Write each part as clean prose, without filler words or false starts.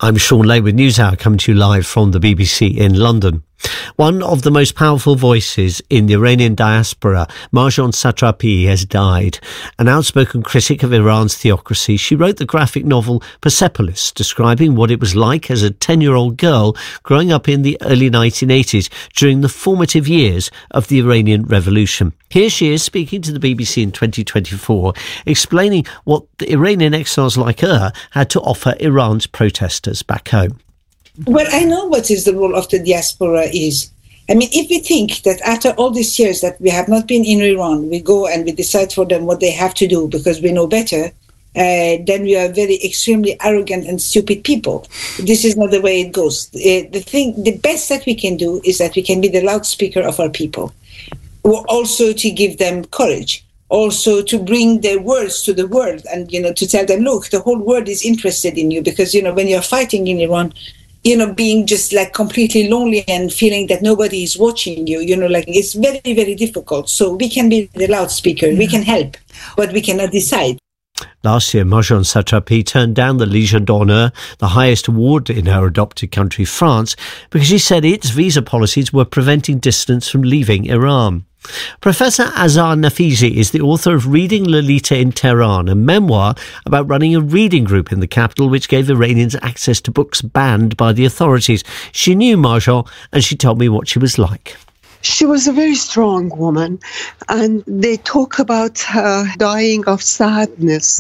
I'm Sean Lane with NewsHour, coming to you live from the BBC in London. One of the most powerful voices in the Iranian diaspora, Marjane Satrapi, has died. An outspoken critic of Iran's theocracy, she wrote the graphic novel Persepolis, describing what it was like as a 10-year-old girl growing up in the early 1980s during the formative years of the Iranian Revolution. Here she is speaking to the BBC in 2024, explaining what the Iranian exiles like her had to offer Iran's protesters back home. Well, I know what is the role of the diaspora is. I mean, if we think that after all these years that we have not been in Iran, we go and we decide for them what they have to do because we know better, then we are very extremely arrogant and stupid people. This is not the way it goes. The best that we can do is that we can be the loudspeaker of our people, also to give them courage, also to bring their words to the world and, to tell them, look, the whole world is interested in you because, when you're fighting in Iran, being just like completely lonely and feeling that nobody is watching you, it's very, very difficult. So we can be the loudspeaker, we can help, but we cannot decide. Last year, Marjane Satrapi turned down the Légion d'honneur, the highest award in her adopted country, France, because she said its visa policies were preventing dissidents from leaving Iran. Professor Azar Nafizi is the author of Reading Lolita in Tehran, a memoir about running a reading group in the capital which gave Iranians access to books banned by the authorities. She knew Marjane and she told me what she was like. She was a very strong woman, and they talk about her dying of sadness.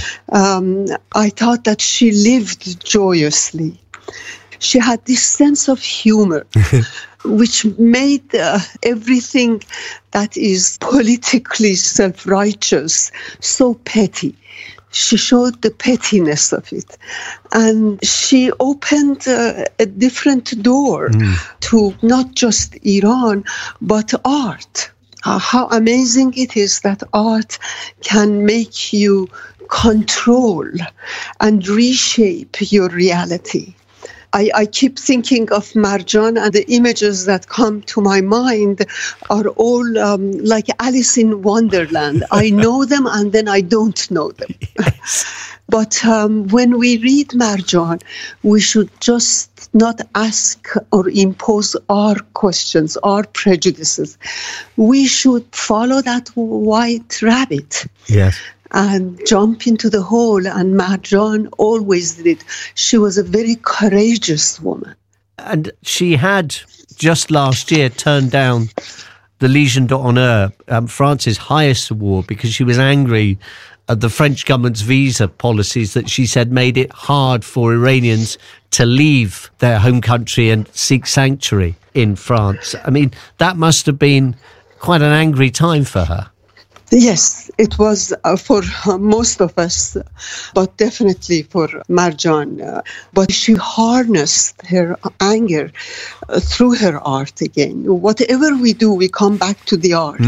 I thought that she lived joyously. She had this sense of humor, which made everything that is politically self-righteous so petty. She showed the pettiness of it. And she opened a different door to not just Iran, but art. How amazing it is that art can make you control and reshape your reality. I keep thinking of Marjane, and the images that come to my mind are all like Alice in Wonderland. I know them and then I don't know them. Yes. But when we read Marjane, we should just not ask or impose our questions, our prejudices. We should follow that white rabbit. Yes. And jump into the hole, and Marjane always did. She was a very courageous woman. And she had, just last year, turned down the Légion d'honneur, France's highest award, because she was angry at the French government's visa policies that she said made it hard for Iranians to leave their home country and seek sanctuary in France. I mean, that must have been quite an angry time for her. Yes, it was for most of us, but definitely for Marjane. But she harnessed her anger through her art again. Whatever we do, we come back to the art.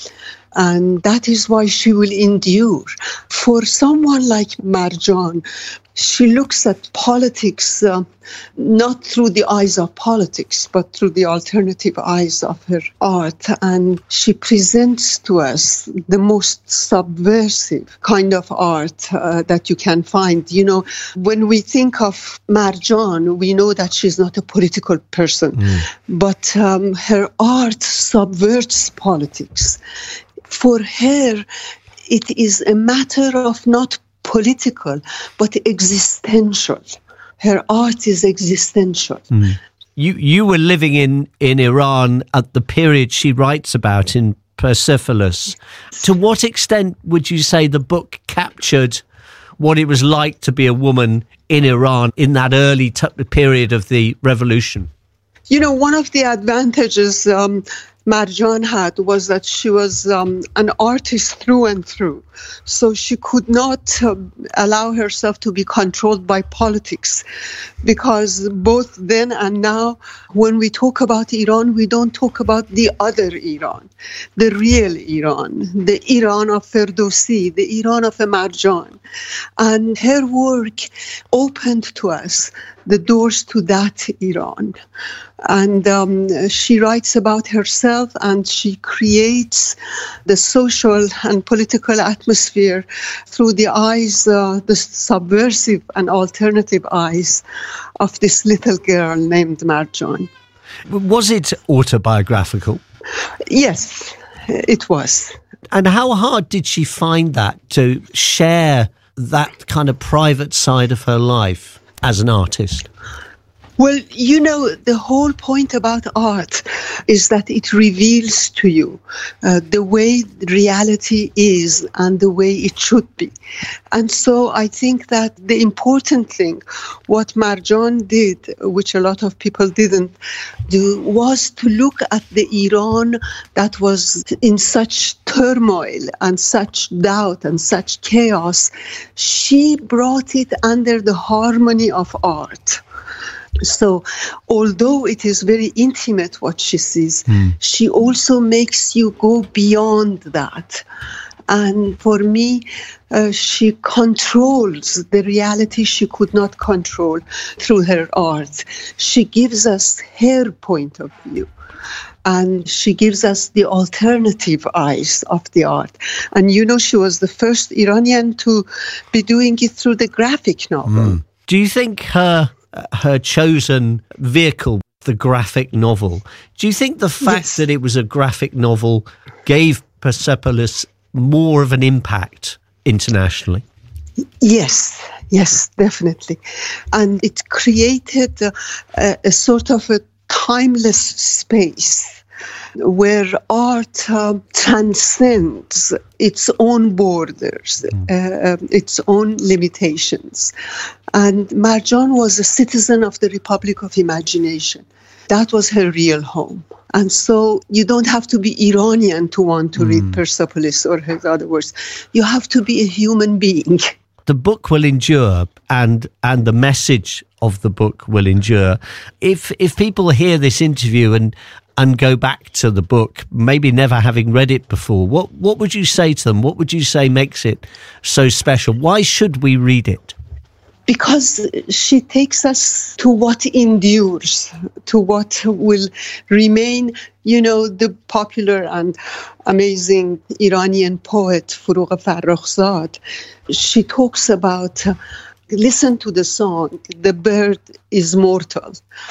And that is why she will endure. For someone like Marjane, she looks at politics not through the eyes of politics, but through the alternative eyes of her art. And she presents to us the most subversive kind of art that you can find. When we think of Marjane, we know that she's not a political person, but her art subverts politics. For her, it is a matter of not political, but existential. Her art is existential. You were living in Iran at the period she writes about in Persepolis. To what extent would you say the book captured what it was like to be a woman in Iran in that early period of the revolution? One of the advantages Marjane had was that she was an artist through and through. So she could not allow herself to be controlled by politics, because both then and now, when we talk about Iran, we don't talk about the other Iran, the real Iran, the Iran of Ferdowsi, the Iran of Marjane. And her work opened to us the doors to that Iran. And she writes about herself, and she creates the social and political atmosphere through the eyes, the subversive and alternative eyes of this little girl named Marjan. Was it autobiographical? Yes, it was. And how hard did she find that, to share that kind of private side of her life as an artist? Well, you know, the whole point about art is that it reveals to you the way reality is and the way it should be. And so I think that the important thing, what Marjan did, which a lot of people didn't do, was to look at the Iran that was in such turmoil and such doubt and such chaos. She brought it under the harmony of art. So although it is very intimate what she sees, she also makes you go beyond that. And for me, she controls the reality she could not control through her art. She gives us her point of view. And she gives us the alternative eyes of the art. And you know, she was the first Iranian to be doing it through the graphic novel. Do you think her chosen vehicle, the graphic novel, do you think the fact that it was a graphic novel gave Persepolis more of an impact internationally? Yes, definitely. And it created a sort of a timeless space where art transcends its own borders, its own limitations. And Marjan was a citizen of the Republic of Imagination. That was her real home. And so you don't have to be Iranian to want to read Persepolis or her other works. You have to be a human being. The book will endure, and the message of the book will endure. If people hear this interview and go back to the book, maybe never having read it before, what would you say to them? What would you say makes it so special? Why should we read it? Because she takes us to what endures, to what will remain. You know, the popular and amazing Iranian poet Forough Farrokhzad, she talks about, listen to the song, the bird is mortal.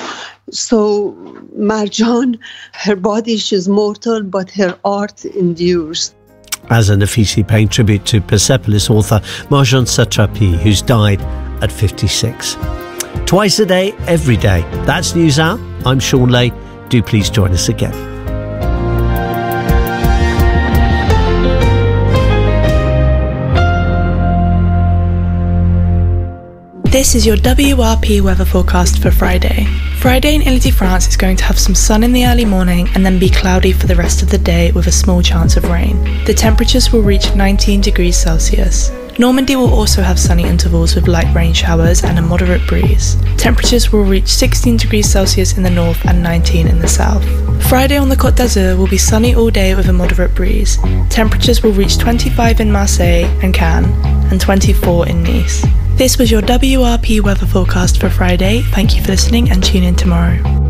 So Marjan, her body, she's mortal, but her art endures. As a Nafisi paying tribute to Persepolis author Marjan Satrapi, who's died at 56. Twice a day, every day. That's NewsHour. I'm Sean Lay. Do please join us again. This is your WRP weather forecast for Friday. Friday in Ile-de-France is going to have some sun in the early morning and then be cloudy for the rest of the day with a small chance of rain. The temperatures will reach 19 degrees Celsius. Normandy will also have sunny intervals with light rain showers and a moderate breeze. Temperatures will reach 16 degrees Celsius in the north and 19 in the south. Friday on the Côte d'Azur will be sunny all day with a moderate breeze. Temperatures will reach 25 in Marseille and Cannes and 24 in Nice. This was your WRP weather forecast for Friday. Thank you for listening and tune in tomorrow.